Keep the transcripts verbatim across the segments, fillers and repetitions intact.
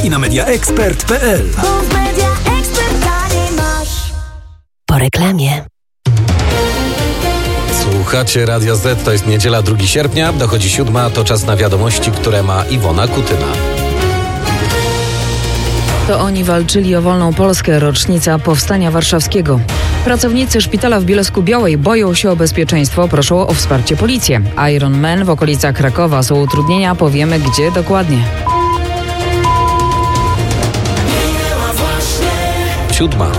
i na media expert kropka p l. Po reklamie. Słuchacie Radio Z, to jest niedziela drugiego sierpnia, dochodzi siódma, to czas na wiadomości, które ma Iwona Kutyna. To oni walczyli o wolną Polskę, rocznica Powstania Warszawskiego. Pracownicy szpitala w Bielsku-Białej boją się o bezpieczeństwo, proszą o wsparcie policję. Iron Man w okolicach Krakowa, są utrudnienia, powiemy gdzie dokładnie. Siódma.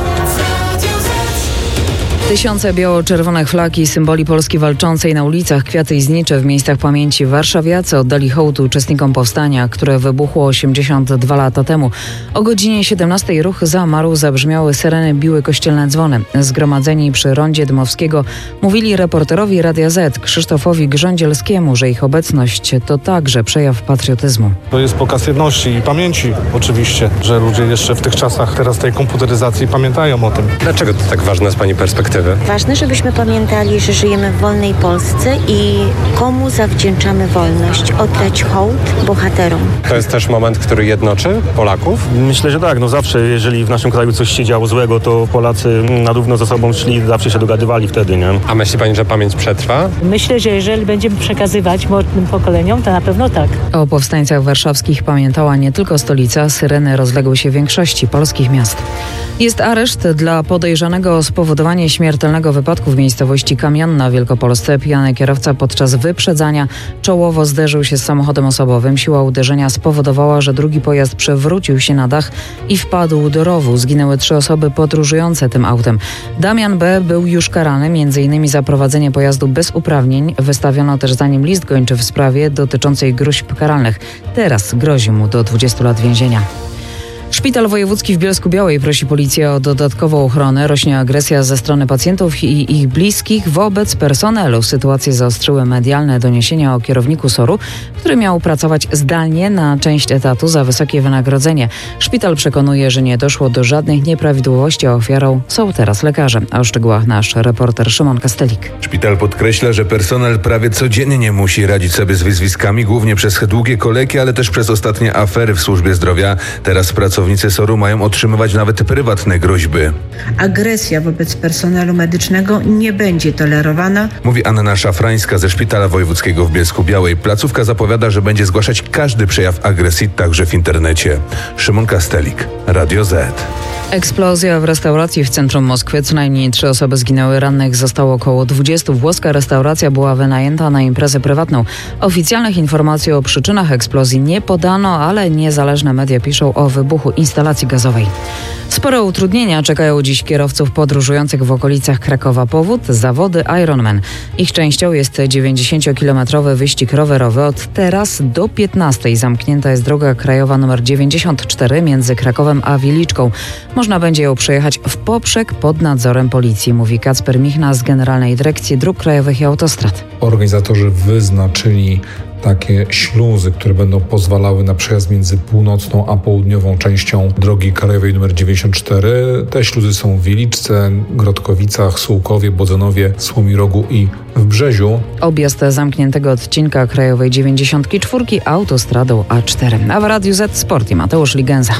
Tysiące biało-czerwonych flag i symboli Polski walczącej na ulicach, kwiaty i znicze w miejscach pamięci. Warszawiacy oddali hołd uczestnikom powstania, które wybuchło osiemdziesiąt dwa lata temu. O godzinie siedemnastej ruch zamarł, zabrzmiały syreny, biły kościelne dzwony. Zgromadzeni przy rondzie Dmowskiego mówili reporterowi Radia Z, Krzysztofowi Grządzielskiemu, że ich obecność to także przejaw patriotyzmu. To jest pokaz jedności i pamięci oczywiście, że ludzie jeszcze w tych czasach teraz tej komputeryzacji pamiętają o tym. Dlaczego to tak ważne z Pani perspektywy? Ważne, żebyśmy pamiętali, że żyjemy w wolnej Polsce i komu zawdzięczamy wolność. Oddać hołd bohaterom. To jest też moment, który jednoczy Polaków? Myślę, że tak. No zawsze, jeżeli w naszym kraju coś się działo złego, to Polacy na równo ze sobą szli, zawsze się dogadywali wtedy, nie? A myśli Pani, że pamięć przetrwa? Myślę, że jeżeli będziemy przekazywać młodym pokoleniom, to na pewno tak. O powstańcach warszawskich pamiętała nie tylko stolica, syreny rozległy się w większości polskich miast. Jest areszt dla podejrzanego o spowodowanie śmiertelnego wypadku w miejscowości Kamianna w Wielkopolsce. Pijany kierowca podczas wyprzedzania czołowo zderzył się z samochodem osobowym. Siła uderzenia spowodowała, że drugi pojazd przewrócił się na dach i wpadł do rowu. Zginęły trzy osoby podróżujące tym autem. Damian B. był już karany, między innymi za prowadzenie pojazdu bez uprawnień. Wystawiono też za nim list gończy w sprawie dotyczącej gróźb karalnych. Teraz grozi mu do dwudziestu lat więzienia. Szpital Wojewódzki w Bielsku-Białej prosi policję o dodatkową ochronę. Rośnie agresja ze strony pacjentów i ich bliskich wobec personelu. Sytuację zaostrzyły medialne doniesienia o kierowniku soru, który miał pracować zdalnie na część etatu za wysokie wynagrodzenie. Szpital przekonuje, że nie doszło do żadnych nieprawidłowości, a ofiarą są teraz lekarze. A o szczegółach nasz reporter Szymon Kastelik. Szpital podkreśla, że personel prawie codziennie musi radzić sobie z wyzwiskami, głównie przez długie kolejki, ale też przez ostatnie afery w służbie zdrowia. Teraz pracownicy Pracownicy soru mają otrzymywać nawet prywatne groźby. Agresja wobec personelu medycznego nie będzie tolerowana, mówi Anna Szafrańska ze Szpitala Wojewódzkiego w Bielsku-Białej. Placówka zapowiada, że będzie zgłaszać każdy przejaw agresji, także w internecie. Szymon Kastelik, Radio Z. Eksplozja w restauracji w centrum Moskwy. Co najmniej trzy osoby zginęły, rannych zostało około dwudziestu. Włoska restauracja była wynajęta na imprezę prywatną. Oficjalnych informacji o przyczynach eksplozji nie podano, ale niezależne media piszą o wybuchu instalacji gazowej. Spore utrudnienia czekają dziś kierowców podróżujących w okolicach Krakowa. Powód? Zawody Ironman. Ich częścią jest dziewięćdziesięciokilometrowy wyścig rowerowy. Od teraz do piętnastej zamknięta jest droga krajowa nr dziewięćdziesiąt cztery między Krakowem a Wieliczką. Można będzie ją przejechać w poprzek pod nadzorem policji, mówi Kacper Michna z Generalnej Dyrekcji Dróg Krajowych i Autostrad. Organizatorzy wyznaczyli takie śluzy, które będą pozwalały na przejazd między północną a południową częścią drogi krajowej nr dziewięćdziesiąt cztery. Te śluzy są w Wieliczce, Grodkowicach, Sułkowie, Bodzonowie, Słomirogu i w Brzeziu. Objazd zamkniętego odcinka krajowej dziewięćdziesiąt cztery autostradą A cztery. A w Radiu Z Sport i Mateusz Ligenza.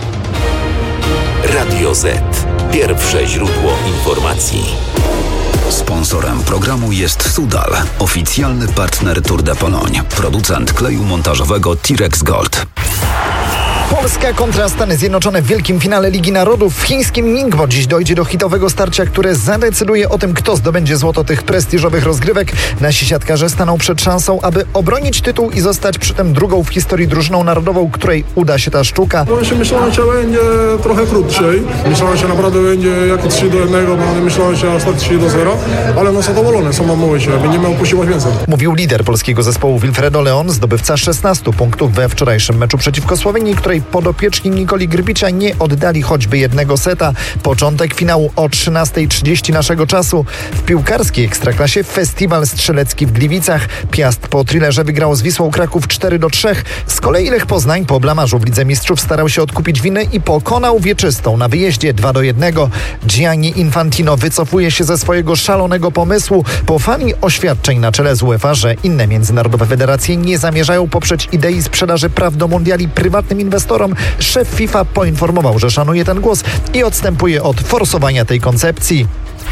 Radio Z. Pierwsze źródło informacji. Sponsorem programu jest Sudal, oficjalny partner Tour de Pologne, producent kleju montażowego Tirex Gold. Polska kontra Stany Zjednoczone w wielkim finale Ligi Narodów. W chińskim Ningbo dziś dojdzie do hitowego starcia, które zadecyduje o tym, kto zdobędzie złoto tych prestiżowych rozgrywek. Nasi siatkarze staną przed szansą, aby obronić tytuł i zostać przy tym drugą w historii drużyną narodową, której uda się ta sztuka. Myślałem, że będzie trochę krótszej. Myślałem, że naprawdę będzie jak trzy do jednego, bo myślałem, że ostatnio trzy do zera, ale no zadowolony są mały się, nie miał posiłać więcej. Mówił lider polskiego zespołu Wilfredo Leon, zdobywca szesnastu punktów we wczorajszym meczu przeciwko Słowenii, której podopieczni Nikoli Grbicza nie oddali choćby jednego seta. Początek finału o trzynastej trzydzieści naszego czasu. W piłkarskiej Ekstraklasie festiwal strzelecki w Gliwicach. Piast po thrillerze wygrał z Wisłą Kraków cztery do trzech. Z kolei Lech Poznań po blamarzu w Lidze Mistrzów starał się odkupić winę i pokonał Wieczystą na wyjeździe dwa do jednego. Gianni Infantino wycofuje się ze swojego szalonego pomysłu. Po fali oświadczeń na czele z UEFA, że inne międzynarodowe federacje nie zamierzają poprzeć idei sprzedaży praw do mundiali prywatnym inwestorom, inwestorom, szef FIFA poinformował, że szanuje ten głos i odstępuje od forsowania tej koncepcji.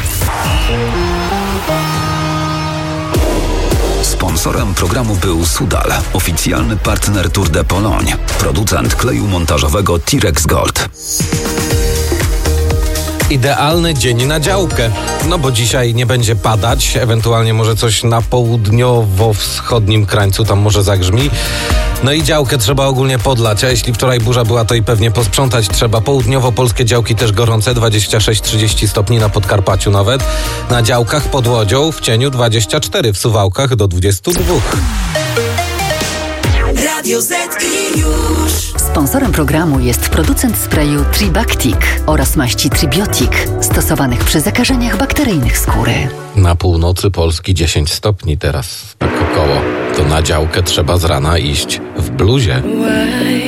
Sponsorem programu był Sudal, oficjalny partner Tour de Pologne, producent kleju montażowego T-Rex Gold. Idealny dzień na działkę, no bo dzisiaj nie będzie padać, ewentualnie może coś na południowo-wschodnim krańcu tam może zagrzmi. No i działkę trzeba ogólnie podlać, a jeśli wczoraj burza była, to i pewnie posprzątać trzeba. Południowo-polskie działki też gorące, dwadzieścia sześć trzydzieści stopni na Podkarpaciu nawet. Na działkach pod Łodzią w cieniu dwadzieścia cztery, w Suwałkach do dwudziestu dwóch. Radio Z i już. Sponsorem programu jest producent sprayu Tribactic oraz maści Tribiotic, stosowanych przy zakażeniach bakteryjnych skóry. Na północy Polski dziesięć stopni teraz, tak około. To na działkę trzeba z rana iść w bluzie.